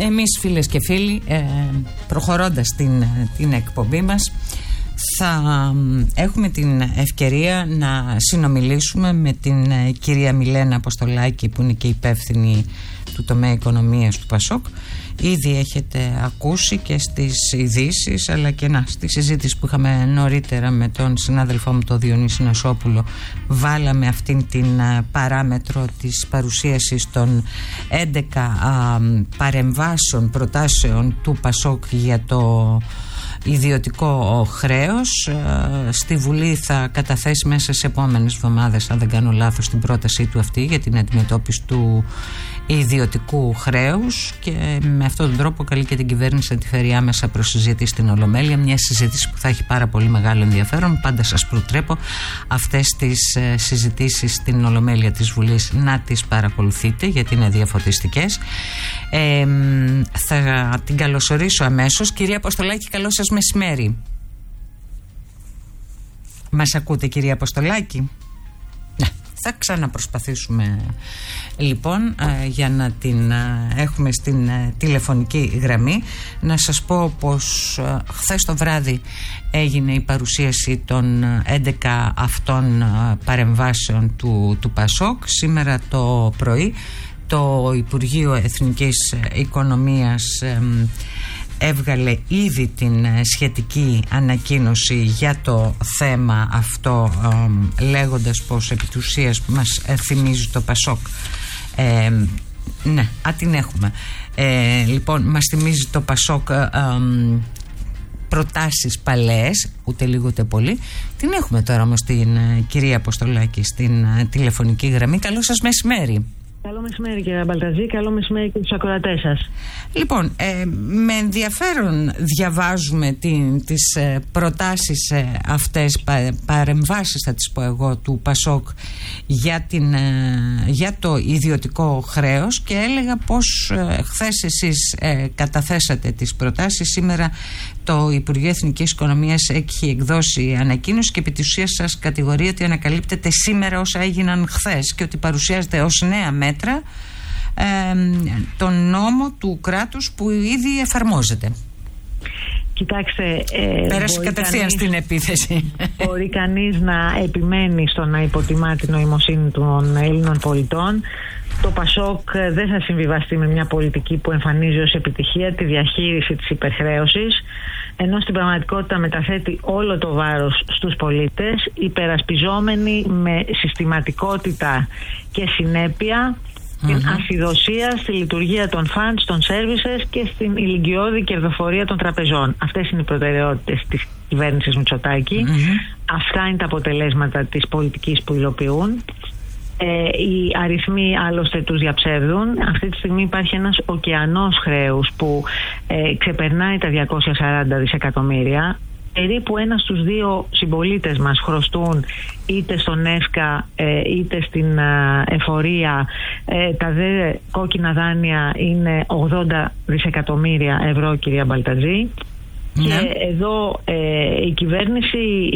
Εμείς, φίλες και φίλοι, προχωρώντας την εκπομπή μας, θα έχουμε την ευκαιρία να συνομιλήσουμε με την κυρία Μιλένα Αποστολάκη, που είναι και υπεύθυνη του τομέα οικονομίας του ΠΑΣΟΚ. Ήδη έχετε ακούσει και στις ειδήσεις, αλλά και στη συζήτηση που είχαμε νωρίτερα με τον συνάδελφό μου τον Διονύση Νασόπουλο, βάλαμε αυτήν την παράμετρο της παρουσίασης των 11 παρεμβάσεων, προτάσεων του ΠΑΣΟΚ για το ιδιωτικό χρέος. Στη Βουλή θα καταθέσει μέσα σε επόμενες εβδομάδες, αν δεν κάνω λάθος, την πρότασή του αυτή για την αντιμετώπιση του ιδιωτικού χρέους, και με αυτόν τον τρόπο καλεί και την κυβέρνηση να τη φέρει άμεσα προς συζήτηση στην Ολομέλεια. Μια συζήτηση που θα έχει πάρα πολύ μεγάλο ενδιαφέρον. Πάντα σας προτρέπω αυτές τις συζητήσεις στην Ολομέλεια της Βουλής να τις παρακολουθείτε, γιατί είναι διαφωτιστικές. Θα την καλωσορίσω αμέσως. Κυρία Αποστολάκη, καλό σας μεσημέρι. Μας ακούτε, κυρία Αποστολάκη? Θα ξαναπροσπαθήσουμε λοιπόν για να την έχουμε στην τηλεφωνική γραμμή. Να σας πω πως χθες το βράδυ έγινε η παρουσίαση των 11 αυτών παρεμβάσεων του ΠΑΣΟΚ. Σήμερα το πρωί το Υπουργείο Εθνικής Οικονομίας έβγαλε ήδη την σχετική ανακοίνωση για το θέμα αυτό, λέγοντας πως επί της ουσίας μας θυμίζει το ΠΑΣΟΚ. Ναι, την έχουμε. Λοιπόν, μας θυμίζει το ΠΑΣΟΚ προτάσεις παλαιές, ούτε λίγο ούτε πολύ. Την έχουμε τώρα όμως την κυρία Αποστολάκη στην τηλεφωνική γραμμή. Καλό σας μεσημέρι. Καλό μεσημέρι, κύριε Μπαλταζή, καλό μεσημέρι και τους ακροατές σας. Λοιπόν, με ενδιαφέρον διαβάζουμε τις προτάσεις αυτές, παρεμβάσεις θα τις πω εγώ, του ΠΑΣΟΚ για το ιδιωτικό χρέος, και έλεγα πως χθες εσείς καταθέσατε τις προτάσεις. Σήμερα το Υπουργείο Εθνικής Οικονομίας έχει εκδώσει ανακοίνωση και επί της ουσίας σας κατηγορεί ότι ανακαλύπτεται σήμερα όσα έγιναν χθες και ότι παρουσιάζεται ως νέα μέτρα τον νόμο του κράτους που ήδη εφαρμόζεται. Κοιτάξτε, πέρασε κατευθείαν στην επίθεση. Μπορεί κανείς να επιμένει στο να υποτιμά την νοημοσύνη των Έλληνων πολιτών. Το ΠΑΣΟΚ δεν θα συμβιβαστεί με μια πολιτική που εμφανίζει ως επιτυχία τη διαχείριση της υπερχρέωσης, ενώ στην πραγματικότητα μεταθέτει όλο το βάρος στους πολίτες, υπερασπιζόμενοι με συστηματικότητα και συνέπεια την ασυδοσία στη λειτουργία των funds, των services και στην ηλικιώδη κερδοφορία των τραπεζών. Αυτές είναι οι προτεραιότητες της κυβέρνησης Μητσοτάκη. Αυτά είναι τα αποτελέσματα της πολιτικής που υλοποιούν. Οι αριθμοί άλλωστε τους διαψεύδουν. Αυτή τη στιγμή υπάρχει ένας ωκεανός χρέους που ξεπερνάει τα 240 δισεκατομμύρια. Περίπου 1 στους 2 συμπολίτες μας χρωστούν είτε στον ΕΦΚΑ είτε στην εφορία. Τα δε κόκκινα δάνεια είναι 80 δισεκατομμύρια ευρώ, κυρία Μπαλταζή. Ναι. Και εδώ η κυβέρνηση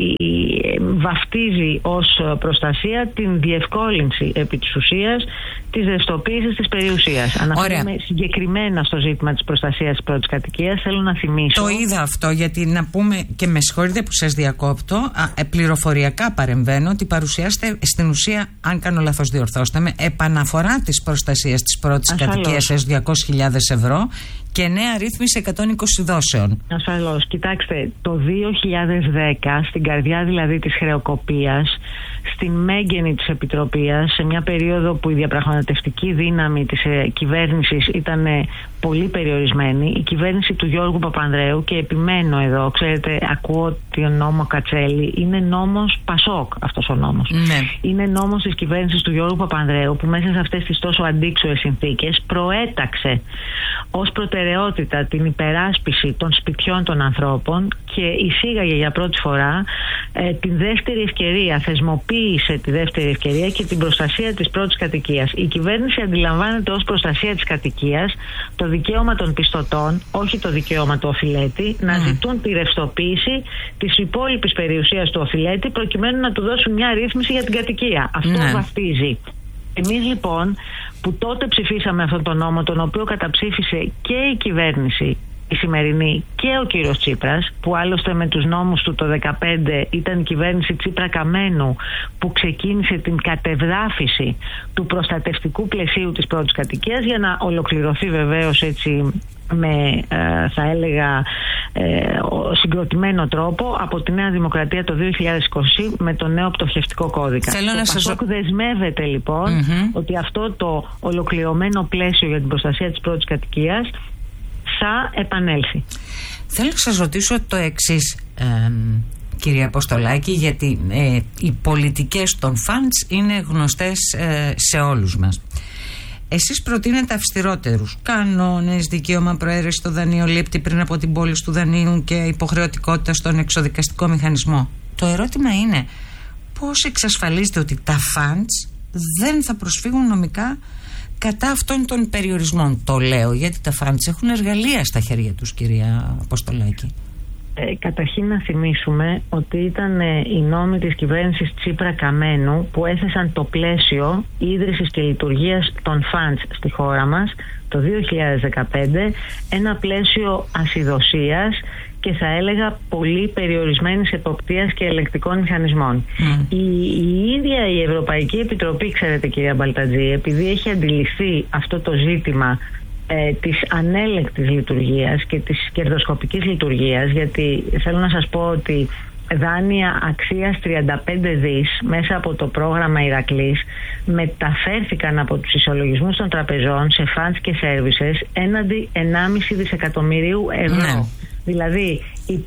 βαφτίζει ως προστασία την διευκόλυνση επί της ουσίας της ρευστοποίησης της περιουσίας. Αναφέρομαι συγκεκριμένα στο ζήτημα της προστασίας της πρώτης κατοικίας. Θέλω να θυμίσω. Το είδα αυτό, γιατί να πούμε, και με συγχωρείτε που σας διακόπτω, πληροφοριακά παρεμβαίνω, ότι παρουσιάστε στην ουσία, αν κάνω λάθος διορθώστε με, επαναφορά της προστασίας της πρώτης κατοικίας έως 200.000 ευρώ και νέα ρύθμιση 120 δόσεων. Ασφαλώς. Κοιτάξτε, το 2010, στην καρδιά δηλαδή της χρεοκοπίας, στην μέγενη της Επιτροπής, σε μια περίοδο που η διαπραγματευτική δύναμη της κυβέρνησης ήταν πολύ περιορισμένη, η κυβέρνηση του Γιώργου Παπανδρέου, και επιμένω εδώ, ξέρετε, ακούω τον νόμο Κατσέλη, είναι νόμος ΠΑΣΟΚ αυτός ο νόμος. Ναι. Είναι νόμος της κυβέρνησης του Γιώργου Παπανδρέου, που μέσα σε αυτές τις τόσο αντίξωες συνθήκες προέταξε ως προτεραιότητα την υπεράσπιση των σπιτιών των ανθρώπων και εισήγαγε για πρώτη φορά την δεύτερη ευκαιρία, θεσμοποίησε τη δεύτερη ευκαιρία και την προστασία της πρώτης κατοικίας. Η κυβέρνηση αντιλαμβάνεται ως προστασία της κατοικίας το δικαίωμα των πιστωτών, όχι το δικαίωμα του οφειλέτη, να ζητούν τη ρευστοποίηση της υπόλοιπης περιουσίας του οφειλέτη προκειμένου να του δώσουν μια ρύθμιση για την κατοικία. Αυτό βαφτίζει. Εμείς λοιπόν που τότε ψηφίσαμε αυτόν τον νόμο, τον οποίο καταψήφισε και η κυβέρνηση η σημερινή και ο κύριος Τσίπρας, που άλλωστε με τους νόμους του το 2015 ήταν η κυβέρνηση Τσίπρα Καμένου που ξεκίνησε την κατεδάφιση του προστατευτικού πλαισίου της πρώτης κατοικίας, για να ολοκληρωθεί βεβαίως έτσι με θα έλεγα συγκροτημένο τρόπο από τη Νέα Δημοκρατία το 2020 με το νέο πτωχευτικό κώδικα. Το ΠΑΣΟΚ δεσμεύεται λοιπόν ότι αυτό το ολοκληρωμένο πλαίσιο για την προστασία της πρώτης κατοικίας θα επανέλθει. Θέλω να σας ρωτήσω το εξής, κυρία Αποστολάκη, γιατί οι πολιτικές των funds είναι γνωστές σε όλους μας. Εσείς προτείνετε αυστηρότερους κανόνες, δικαίωμα προαίρεσης στο δανειολήπτη πριν από την πώληση του δανείου και υποχρεωτικότητα στον εξοδικαστικό μηχανισμό. Το ερώτημα είναι πώς εξασφαλίζετε ότι τα funds δεν θα προσφύγουν νομικά κατά αυτών των περιορισμών? Το λέω γιατί τα funds έχουν εργαλεία στα χέρια τους, κυρία Αποστολάκη. Καταρχήν να θυμίσουμε ότι ήταν οι νόμοι της κυβέρνησης Τσίπρα Καμένου που έθεσαν το πλαίσιο ίδρυσης και λειτουργίας των funds στη χώρα μας το 2015, ένα πλαίσιο ασιδοσίας και θα έλεγα πολύ περιορισμένης εποπτείας και ελεκτικών μηχανισμών. Η ίδια η Ευρωπαϊκή Επιτροπή, ξέρετε κυρία Μπαλτατζή, επειδή έχει αντιληφθεί αυτό το ζήτημα της ανέλεκτης λειτουργίας και της κερδοσκοπικής λειτουργίας, γιατί θέλω να σας πω ότι δάνεια αξίας 35 δις μέσα από το πρόγραμμα Ηρακλής μεταφέρθηκαν από τους ισολογισμούς των τραπεζών σε funds και services έναντι 1,5 δισεκατομμυρίου ευρώ. Ναι. Δηλαδή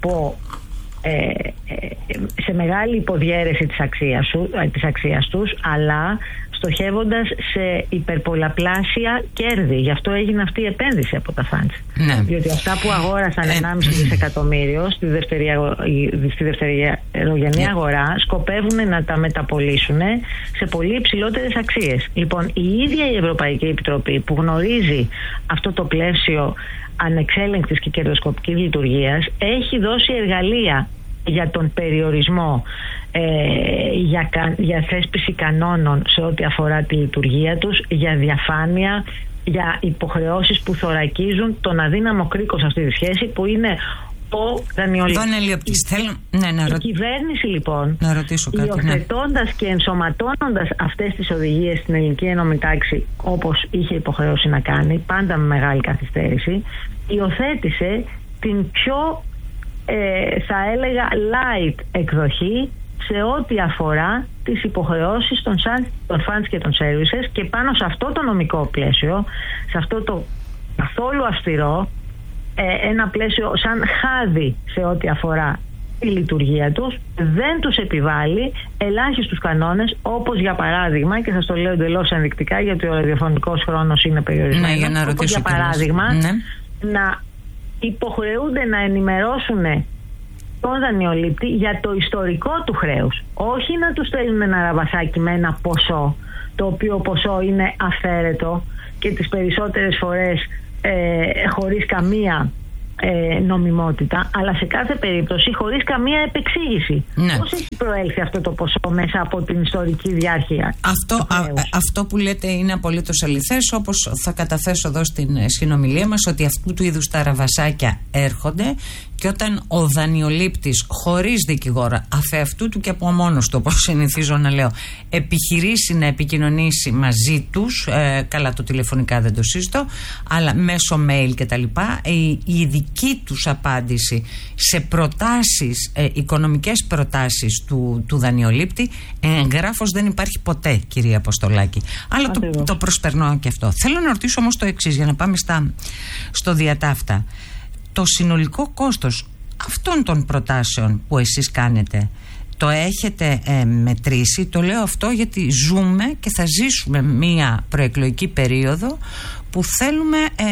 σε μεγάλη υποδιέρεση της αξίας τους, αλλά στοχεύοντας σε υπερπολαπλάσια κέρδη. Γι' αυτό έγινε αυτή η επένδυση από τα funds. Ναι. Διότι αυτά που αγόρασαν 1,5 δισεκατομμύριο στη δευτερογενή αγορά σκοπεύουν να τα μεταπολίσουν σε πολύ υψηλότερες αξίες. Λοιπόν, η ίδια η Ευρωπαϊκή Επιτροπή που γνωρίζει αυτό το πλαίσιο ανεξέλεγκτης και κερδοσκοπικής λειτουργίας έχει δώσει εργαλεία για τον περιορισμό, για θέσπιση κανόνων σε ό,τι αφορά τη λειτουργία τους, για διαφάνεια, για υποχρεώσεις που θωρακίζουν τον αδύναμο κρίκο σε αυτή τη σχέση που είναι ο δανειολήπτης. Η κυβέρνηση λοιπόν, υιοθετώντας και ενσωματώνοντας αυτές τις οδηγίες στην ελληνική ενόμη τάξη όπως είχε υποχρεώσει να κάνει, πάντα με μεγάλη καθυστέρηση, υιοθέτησε την πιο θα έλεγα light εκδοχή σε ό,τι αφορά τις υποχρεώσεις των funds και των services, και πάνω σε αυτό το νομικό πλαίσιο, σε αυτό το καθόλου αυστηρό, ένα πλαίσιο σαν χάδι σε ό,τι αφορά τη λειτουργία τους, δεν τους επιβάλλει ελάχιστους κανόνες, όπως για παράδειγμα, και σας το λέω εντελώς ενδεικτικά γιατί ο ραδιοφωνικός χρόνος είναι περιορισμένος, όπως για παράδειγμα να υποχρεούνται να ενημερώσουν τον δανειολήπτη για το ιστορικό του χρέους. Όχι να του στέλνουν ένα ραβασάκι με ένα ποσό, το οποίο ποσό είναι αυθαίρετο και τις περισσότερες φορές χωρίς καμία νομιμότητα, αλλά σε κάθε περίπτωση χωρίς καμία επεξήγηση. Ναι. Πώς έχει προέλθει αυτό το ποσό μέσα από την ιστορική διάρκεια? Αυτό που λέτε είναι απολύτως αληθές, όπως θα καταθέσω εδώ στην συνομιλία μας, ότι αυτού του είδους τα ραβασάκια έρχονται και όταν ο δανειολήπτης χωρίς δικηγόρο, αφεαυτού του και από μόνος του, όπως συνηθίζω να λέω, επιχειρήσει να επικοινωνήσει μαζί τους, καλά το τηλεφωνικά δεν το συζητώ, αλλά μέσω mail κτλ., η δική τους απάντηση σε προτάσεις, οικονομικές προτάσεις του δανειολήπτη, εγγράφος δεν υπάρχει ποτέ, κυρία Αποστολάκη. Αλλά το προσπερνώ και αυτό. Θέλω να ρωτήσω όμως το εξής, για να πάμε στο διατάφτα. Το συνολικό κόστος αυτών των προτάσεων που εσείς κάνετε, το έχετε μετρήσει? Το λέω αυτό γιατί ζούμε και θα ζήσουμε μία προεκλογική περίοδο που θέλουμε,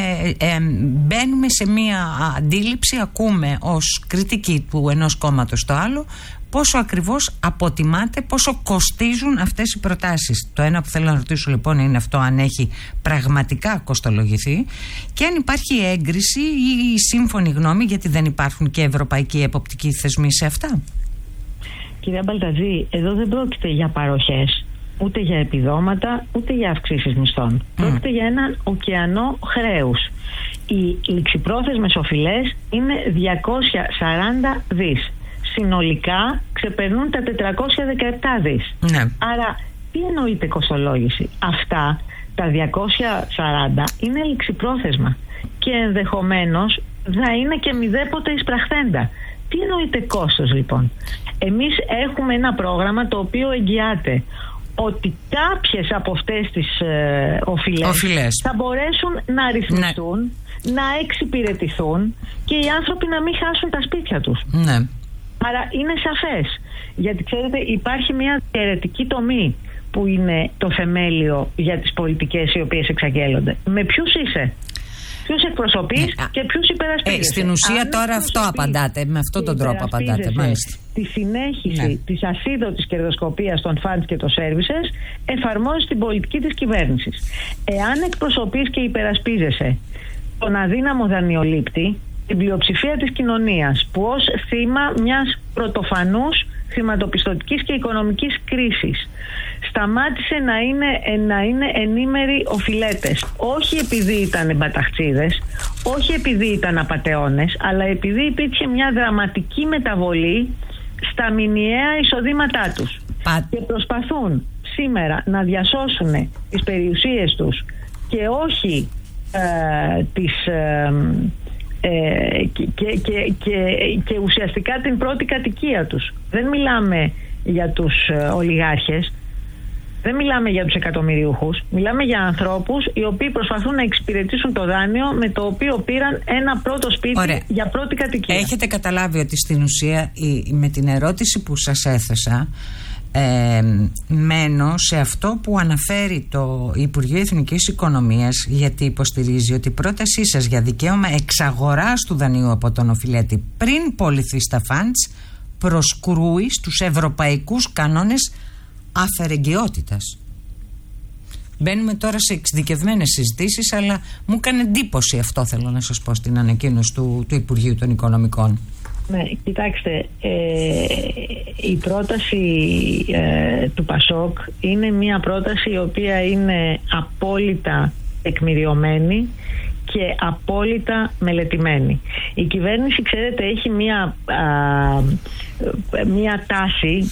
μπαίνουμε σε μία αντίληψη, ακούμε ως κριτική του ενός κόμματος το άλλο, πόσο ακριβώς αποτιμάται, πόσο κοστίζουν αυτές οι προτάσεις. Το ένα που θέλω να ρωτήσω λοιπόν είναι αυτό, αν έχει πραγματικά κοστολογηθεί και αν υπάρχει έγκριση ή σύμφωνη γνώμη, γιατί δεν υπάρχουν και ευρωπαϊκοί εποπτικοί θεσμοί σε αυτά. Κυρία Μπαλταζή, εδώ δεν πρόκειται για παροχές. ούτε για επιδόματα, ούτε για αυξήσεις μισθών. Πρόκειται για έναν ωκεανό χρέους. Οι ληξιπρόθεσμες οφειλές είναι 240 δις. Συνολικά ξεπερνούν τα 417 δις. Ναι. Άρα τι εννοείται κοστολόγηση? Αυτά τα 240 είναι ληξιπρόθεσμα και ενδεχομένως θα είναι και μηδέποτε εισπραχθέντα. Τι εννοείται κόστος λοιπόν? Εμείς έχουμε ένα πρόγραμμα το οποίο εγγυάται ότι κάποιες από αυτές τις οφειλές θα μπορέσουν να ρυθμιστούν, να εξυπηρετηθούν και οι άνθρωποι να μην χάσουν τα σπίτια τους. Ναι. Άρα είναι σαφές. Γιατί ξέρετε, υπάρχει μια διαιρετική τομή που είναι το θεμέλιο για τις πολιτικές οι οποίες εξαγγέλλονται. Με ποιους είσαι? Ποιους εκπροσωπείς και ποιους υπερασπίζεσαι? Στην ουσία τώρα αυτό απαντάτε, με αυτόν τον τρόπο απαντάτε. Μάλιστα. Τη συνέχιση της ασίδωτης κερδοσκοπίας των funds και των services εφαρμόζει την πολιτική της κυβέρνησης. Εάν εκπροσωπείς και υπερασπίζεσαι τον αδύναμο δανειολήπτη, την πλειοψηφία της κοινωνίας που ως θύμα μιας πρωτοφανούς χρηματοπιστωτικής και οικονομικής κρίσης σταμάτησε να είναι ενήμεροι οφειλέτες, όχι επειδή ήταν εμπαταχτσίδες, όχι επειδή ήταν απατεώνες, αλλά επειδή υπήρχε μια δραματική μεταβολή στα μηνιαία εισοδήματά τους και προσπαθούν σήμερα να διασώσουν τις περιουσίες τους και όχι και ουσιαστικά την πρώτη κατοικία τους. Δεν μιλάμε για τους ολιγάρχες, δεν μιλάμε για τους εκατομμυριούχους, μιλάμε για ανθρώπους οι οποίοι προσπαθούν να εξυπηρετήσουν το δάνειο με το οποίο πήραν ένα πρώτο σπίτι για πρώτη κατοικία. Έχετε καταλάβει ότι στην ουσία με την ερώτηση που σας έθεσα μένω σε αυτό που αναφέρει το Υπουργείο Εθνικής Οικονομίας, γιατί υποστηρίζει ότι η πρότασή σας για δικαίωμα εξαγοράς του δανείου από τον οφειλέτη πριν πωληθεί στα funds προσκρούει στους ευρωπαϊκούς κανόνες αφαιρεγγιότητας. Μπαίνουμε τώρα σε εξειδικευμένες συζητήσεις, αλλά μου έκανε εντύπωση αυτό, θέλω να σας πω, στην ανακοίνωση του Υπουργείου των Οικονομικών. Ναι, κοιτάξτε, η πρόταση του ΠΑΣΟΚ είναι μια πρόταση η οποία είναι απόλυτα τεκμηριωμένη και απόλυτα μελετημένη. Η κυβέρνηση, ξέρετε, έχει μια τάση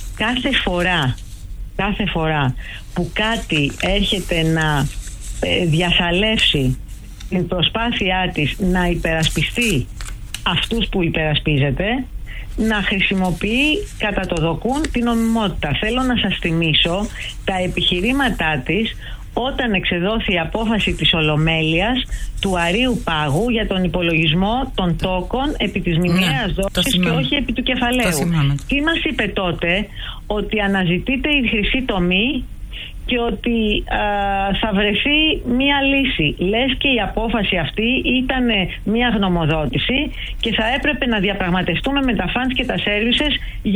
κάθε φορά που κάτι έρχεται να διασαλεύσει την προσπάθειά της να υπερασπιστεί αυτούς που υπερασπίζεται, να χρησιμοποιεί κατά το δοκούν την νομιμότητα. Θέλω να σας θυμίσω τα επιχειρήματά της όταν εξεδόθη η απόφαση της Ολομέλειας του Αρείου Πάγου για τον υπολογισμό των τόκων επί της μηνιαίας δόσης και όχι επί του κεφαλαίου. Τι μας είπε τότε? Ότι αναζητείται η χρυσή τομή και ότι θα βρεθεί μία λύση. Λες και η απόφαση αυτή ήταν μία γνωμοδότηση και θα έπρεπε να διαπραγματευτούμε με τα funds και τα services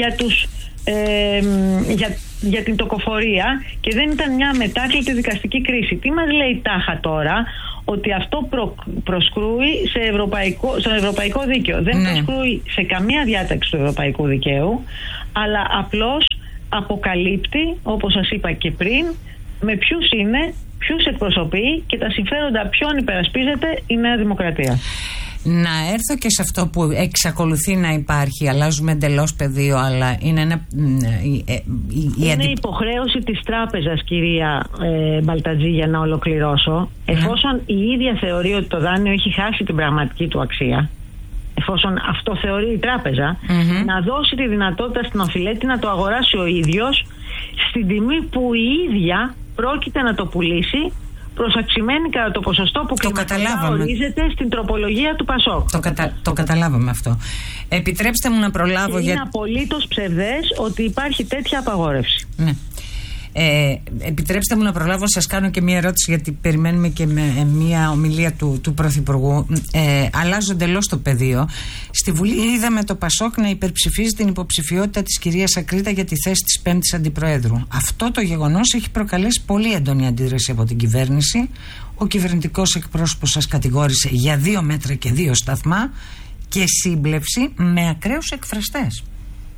για την τοκοφορία και δεν ήταν μια μετάκλητη δικαστική κρίση. Τι μας λέει τάχα τώρα? Ότι αυτό προσκρούει στο ευρωπαϊκό δίκαιο. Δεν προσκρούει σε καμία διάταξη του ευρωπαϊκού δικαίου, αλλά απλώς αποκαλύπτει, όπως σας είπα και πριν, με ποιους είναι, ποιους εκπροσωπεί και τα συμφέροντα ποιον υπερασπίζεται η Νέα Δημοκρατία. Να έρθω και σε αυτό που εξακολουθεί να υπάρχει, αλλάζουμε εντελώς πεδίο, αλλά είναι είναι υποχρέωση της τράπεζας, κυρία Μπαλτατζή, για να ολοκληρώσω, εφόσον η ίδια θεωρεί ότι το δάνειο έχει χάσει την πραγματική του αξία, εφόσον αυτό θεωρεί η τράπεζα, να δώσει τη δυνατότητα στην οφειλέτη να το αγοράσει ο ίδιος στην τιμή που η ίδια πρόκειται να το πουλήσει, προσαξιμένη κατά το ποσοστό που ορίζεται στην τροπολογία του ΠΑΣΟΚ. Το καταλάβαμε αυτό. Επιτρέψτε μου να προλάβω. Είναι απολύτως ψευδές ότι υπάρχει τέτοια απαγόρευση. Ναι. Επιτρέψτε μου να προλάβω, σας κάνω και μία ερώτηση, γιατί περιμένουμε και με μία ομιλία του Πρωθυπουργού. Αλλάζω εντελώς το πεδίο. Στη Βουλή είδαμε το ΠΑΣΟΚ να υπερψηφίζει την υποψηφιότητα της κυρίας Ακρίτα για τη θέση της 5ης Αντιπροέδρου. Αυτό το γεγονός έχει προκαλέσει πολύ έντονη αντίδραση από την κυβέρνηση. Ο κυβερνητικός εκπρόσωπος σας κατηγόρησε για 2 μέτρα και 2 σταθμά και σύμπλευση με ακραίους εκφραστές.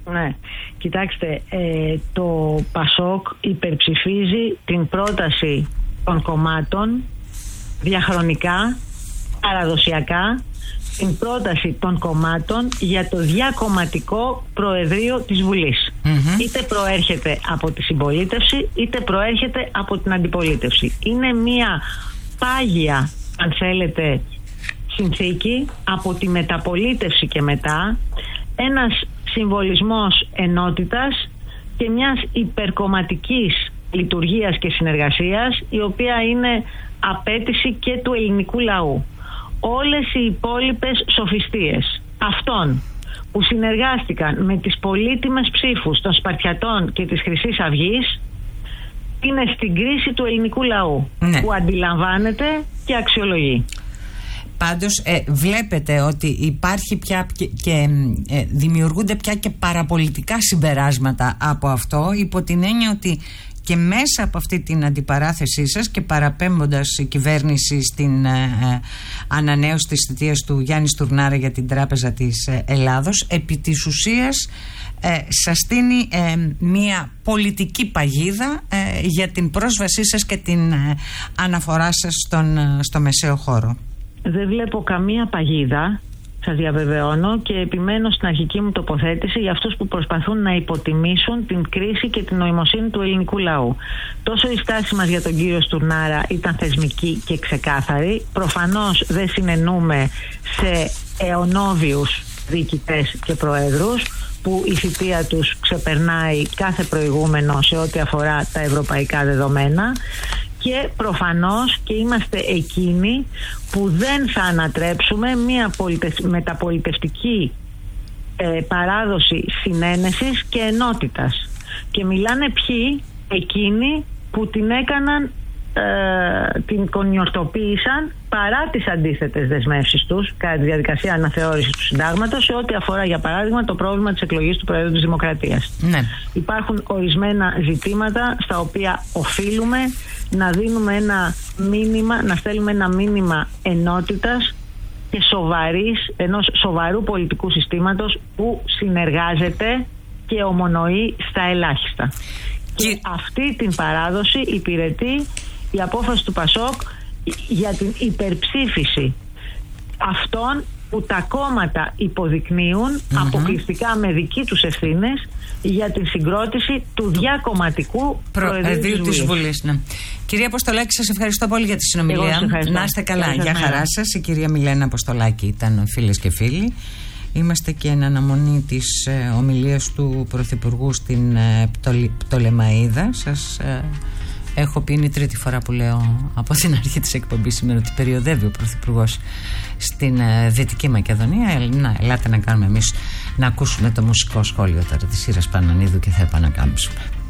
Ναι, κοιτάξτε, το ΠΑΣΟΚ υπερψηφίζει την πρόταση των κομμάτων διαχρονικά, παραδοσιακά, την πρόταση των κομμάτων για το διακομματικό προεδρείο της Βουλής. Είτε προέρχεται από τη συμπολίτευση, είτε προέρχεται από την αντιπολίτευση. Είναι μια πάγια, αν θέλετε, συνθήκη από τη μεταπολίτευση και μετά, ένας συμβολισμός ενότητας και μιας υπερκομματικής λειτουργίας και συνεργασίας, η οποία είναι απέτηση και του ελληνικού λαού. Όλες οι υπόλοιπες σοφιστίες αυτών που συνεργάστηκαν με τις πολύτιμες ψήφους των Σπαρτιατών και της Χρυσής Αυγής είναι στην κρίση του ελληνικού λαού, που αντιλαμβάνεται και αξιολογεί. Πάντως βλέπετε ότι υπάρχει πια και δημιουργούνται πια και παραπολιτικά συμπεράσματα από αυτό, υπό την έννοια ότι και μέσα από αυτή την αντιπαράθεσή σας και παραπέμποντας η κυβέρνηση στην ανανέωση της θητείας του Γιάννη Στουρνάρα για την Τράπεζα της Ελλάδος, επί της ουσίας σας στείνει μια πολιτική παγίδα για την πρόσβασή σας και την αναφορά σας στο μεσαίο χώρο. Δεν βλέπω καμία παγίδα, σας διαβεβαιώνω, και επιμένω στην αρχική μου τοποθέτηση για αυτούς που προσπαθούν να υποτιμήσουν την κρίση και την νοημοσύνη του ελληνικού λαού. Τόσο η στάση μας για τον κύριο Στουρνάρα ήταν θεσμική και ξεκάθαρη. Προφανώς δεν συνενούμε σε αιωνόβιους διοικητές και προέδρους που η θητεία τους ξεπερνάει κάθε προηγούμενο σε ό,τι αφορά τα ευρωπαϊκά δεδομένα. Και προφανώς και είμαστε εκείνοι που δεν θα ανατρέψουμε μια μεταπολιτευτική παράδοση συνένεσης και ενότητας. Και μιλάνε ποιοι? Εκείνοι που την έκαναν, την κονιορτοποίησαν παρά τις αντίθετες δεσμεύσεις τους κατά τη διαδικασία αναθεώρησης του συντάγματος, σε ό,τι αφορά, για παράδειγμα, το πρόβλημα της εκλογής του Προέδρου της Δημοκρατίας. Ναι. Υπάρχουν ορισμένα ζητήματα στα οποία οφείλουμε να δίνουμε ένα μήνυμα, να στέλνουμε ένα μήνυμα ενότητας και ενός σοβαρού πολιτικού συστήματος που συνεργάζεται και ομονοεί στα ελάχιστα. Και αυτή την παράδοση υπηρετεί η απόφαση του ΠΑΣΟΚ για την υπερψήφιση αυτών που τα κόμματα υποδεικνύουν αποκλειστικά με δική τους ευθύνες για την συγκρότηση του διακομματικού Προεδρείου της Βουλής. Ναι. Κυρία Αποστολάκη, σας ευχαριστώ πολύ για τη συνομιλία. Να είστε καλά. Γεια χαρά σας. Η κυρία Μιλένα Αποστολάκη ήταν, φίλες και φίλοι. Είμαστε και εν αναμονή της ομιλίας του Πρωθυπουργού στην Πτολεμαΐδα. Σας έχω πει, είναι η τρίτη φορά που λέω από την αρχή της εκπομπής σήμερα ότι περιοδεύει ο Πρωθυπουργός στην Δυτική Μακεδονία. Ελάτε να κάνουμε εμείς, να ακούσουμε το μουσικό σχόλιο τώρα της Ήρας Πανανίδου και θα επανακάμψουμε.